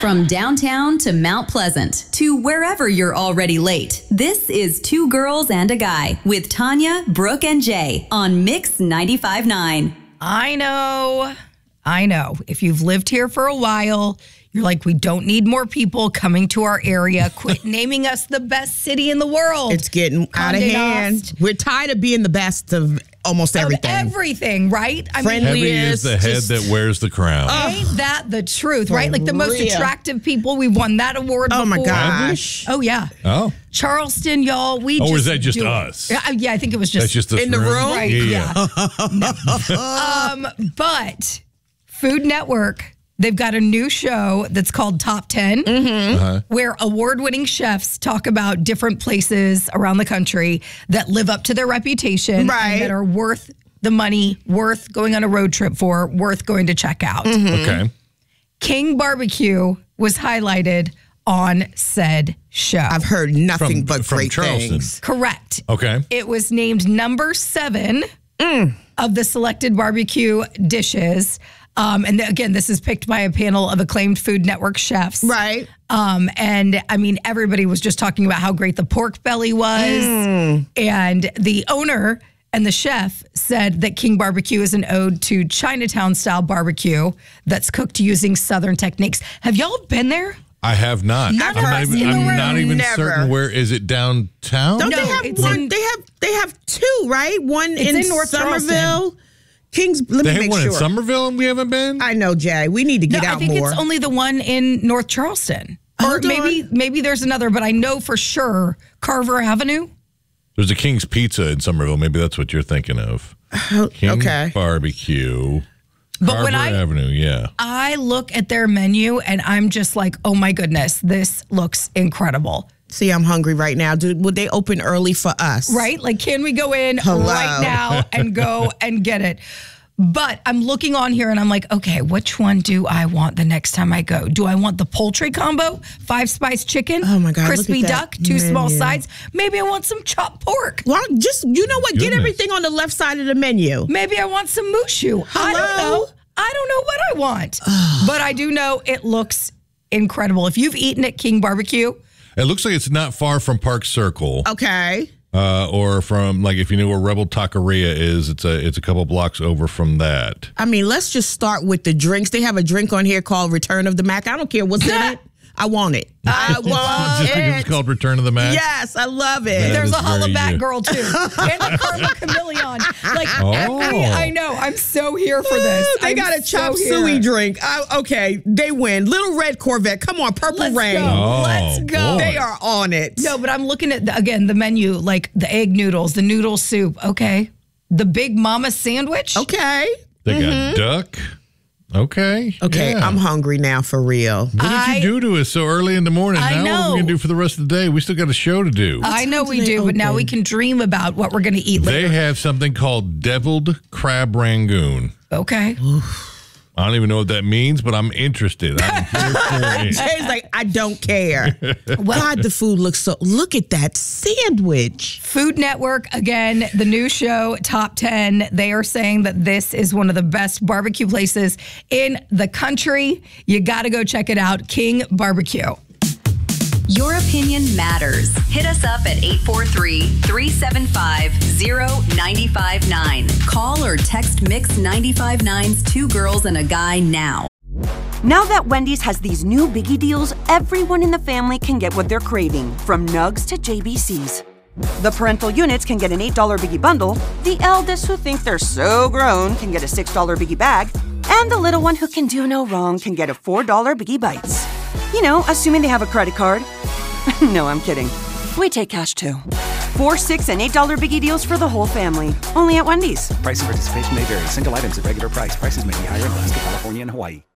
From downtown to Mount Pleasant to wherever you're already late, this is Two Girls and a Guy with Tanya, Brooke, and Jay on Mix 95.9. I know. If you've lived here for a while, you're like, we don't need more people coming to our area. Quit naming us the best city in the world. It's getting out of hand. We're tired of being the best of almost everything. Everything, right? Heavy is the head that wears the crown. Ain't that the truth, right? Like the most attractive people. We've won that award before. Oh, my gosh. Oh, yeah. Oh. Charleston, y'all. Or is that just us? Yeah, I think it was just... That's just in the room? Right, yeah. But Food Network... They've got a new show that's called Top 10, where award-winning chefs talk about different places around the country that live up to their reputation and that are worth the money, worth going on a road trip for, worth going to check out. Okay. King Barbecue was highlighted on said show. I've heard nothing but from great Charleston. things. Correct. Okay. It was named number 7 of the selected barbecue dishes. And again, this is picked by a panel of acclaimed Food Network chefs. Right. And I mean, everybody was just talking about how great the pork belly was. And the owner and the chef said that King Barbecue is an ode to Chinatown style barbecue that's cooked using Southern techniques. Have y'all been there? I have not. Never. I'm not even Never. certain where is it downtown? Don't No, they have it's one? in- They have two, right? One It's in North Somerville. Kings. Let They me have make one sure. in Somerville and we haven't been? I know, Jay. We need to get out I think more. it's only the one in North Charleston. Or Hold on. maybe there's another, but I know for sure Carver Avenue. There's a King's Pizza in Somerville. Maybe that's what you're thinking of. King's okay. Barbecue. But Carver when Avenue, yeah. I look at their menu and I'm just like, oh my goodness, this looks incredible. See, I'm hungry right now. Would they open early for us? Right? Like, can we go in Hello. right now and go and get it? But I'm looking on here and I'm like, okay, which one do I want the next time I go? Do I want the poultry combo? 5-spice chicken? Oh my God, look Crispy at that duck? 2 small menu. sides? Maybe I want some chopped pork. Well, just, you know what? Get Goodness. everything on the left side of the menu. Maybe I want some mushu. I don't Hello? know. I don't know what I want. But I do know it looks incredible. If you've eaten at King Barbecue, It looks like it's not far from Park Circle. Okay. Or from, like, if you know where Rebel Taqueria is, it's a couple blocks over from that. I mean, let's just start with the drinks. They have a drink on here called Return of the Mac. I don't care what's in it. I want it. I want Just because it's it. called Return of the Mac? Yes, I love it. That there's is a holla very back you. girl too. And a Carla Chameleon. Like Oh. I know. I'm so here for this. They I'm got a chop so suey here. drink. Okay, they win. Little Red Corvette. Come on, Purple Let's Rain. go. Oh, Let's go. boy. They are on it. No, but I'm looking at, again, the menu, like the egg noodles, the noodle soup. Okay. The Big Mama sandwich. Okay. They got duck. Okay. Okay, yeah. I'm hungry now for real. What did you do to us so early in the morning? I Now what are we know. going to do for the rest of the day? We still got a show to do. I know we do they do, but now open? we can dream about what we're going to eat They later. have something called deviled crab rangoon. Okay. I don't even know what that means, but I'm interested. I'm here for it. Jay's like, I don't care. God, the food looks so. Look at that sandwich. Food Network, again, the new show, Top 10. They are saying that this is one of the best barbecue places in the country. You got to go check it out. King Barbecue. Your opinion matters. Hit us up at 843-375-0959. Call or text Mix 95.9's Two Girls and a Guy now. Now that Wendy's has these new Biggie deals, everyone in the family can get what they're craving, from Nugs to JBCs. The parental units can get an $8 Biggie bundle, the eldest who think they're so grown can get a $6 Biggie bag, and the little one who can do no wrong can get a $4 Biggie Bites. You know, assuming they have a credit card. No, I'm kidding. We take cash too. $4, $6, and $8 Biggie deals for the whole family. Only at Wendy's. Price and participation may vary. Single items at regular price. Prices may be higher in Alaska, California, and Hawaii.